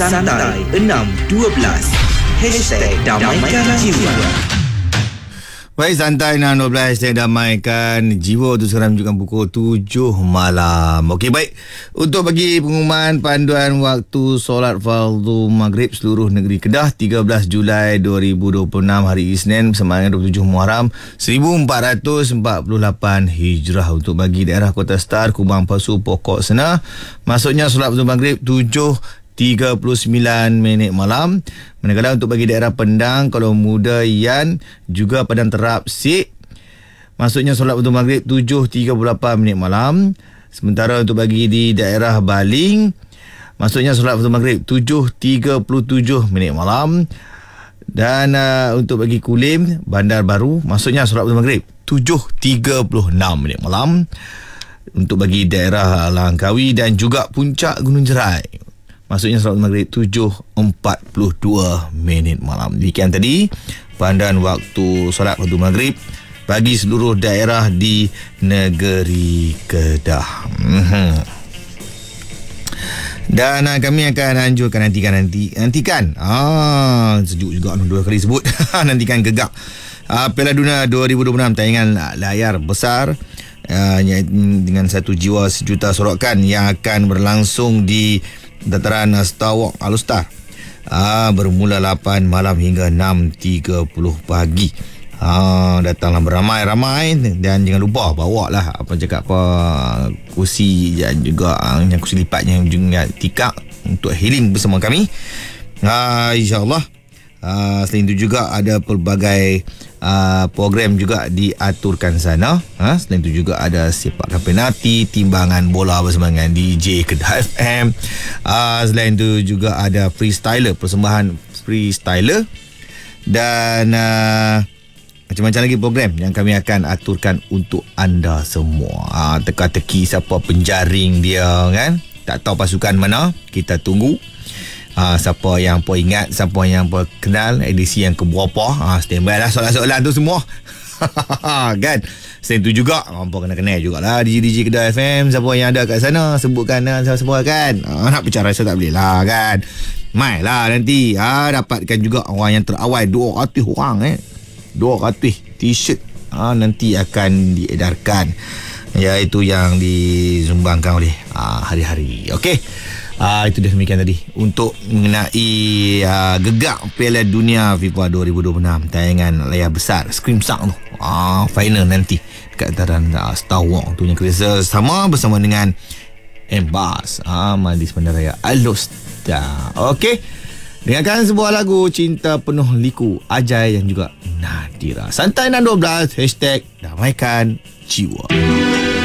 Santai 612 #Damaikan Jiwa. Baik, Santai 612 saya damaikan jiwa tu sekarang menunjukkan pukul 7 malam. Okey, baik. Untuk bagi pengumuman panduan waktu solat fardu maghrib seluruh negeri Kedah 13 Julai 2026 hari Isnin bersamaan 27 Muharram 1448 Hijrah. Untuk bagi daerah Kota Star, Kubang Pasu, Pokok Sena, masuknya solat fardu maghrib 7:39 malam. Manakala untuk bagi daerah Pendang, Kuala Muda, Yan, juga Padang Terap, Sik, masuknya solat fardu maghrib 7:38 malam. Sementara untuk bagi di daerah Baling, masuknya solat fardu maghrib 7:37 malam. Dan untuk bagi Kulim, Bandar Baru, masuknya solat fardu maghrib 7:36 malam. Untuk bagi daerah Langkawi dan juga Puncak Gunung Jerai, masuknya solat maghrib 7:42 malam. Demikian tadi panduan waktu solat fardu maghrib bagi seluruh daerah di negeri Kedah. Dan kami akan anjurkan nantikan. Sejuk juga 2 kali sebut. Nantikan gegak Piala Dunia 2026 tayangan layar besar dengan satu jiwa sejuta sorokan yang akan berlangsung di dataran Star Walk Alustar bermula 8 malam hingga 6.30 pagi. Datanglah beramai-ramai dan jangan lupa bawa lah kursi dan juga yang kursi lipat yang juga tikar untuk healing bersama kami. InsyaAllah. Selain itu juga ada pelbagai program juga diaturkan sana. Selain itu juga ada sepak penalti, timbangan bola bersama dengan DJ Kedah FM. Selain itu juga ada persembahan freestyler dan macam-macam lagi program yang kami akan aturkan untuk anda semua. Teka-teki siapa penjaring dia kan, tak tahu pasukan mana, kita tunggu. Siapa yang pun ingat, siapa yang pun kenal edisi yang keberapa, standby lah soalan-soalan tu semua. Kan. Selain tu juga hampa kena kenal jugalah DJ Kedah FM. Siapa yang ada kat sana, sebutkan siapa kan. Nak bicara saya tak boleh lah kan. Mai lah nanti dapatkan juga orang yang terawal 200 orang 200 t-shirt nanti akan diedarkan, iaitu yang disumbangkan oleh hari-hari. Okey. Itu dah demikian tadi untuk mengenai gegak Piala Dunia FIFA 2026 tayangan layar besar Screen Sound tu. Final nanti dekat dataran Star Walk tu yang kerja sama bersama dengan Embas Majlis Bandaraya Alustar. Okey. Dengarkan sebuah lagu Cinta Penuh Liku, Ajai dan juga Nadira. Santai 612 #Damaikan Jiwa.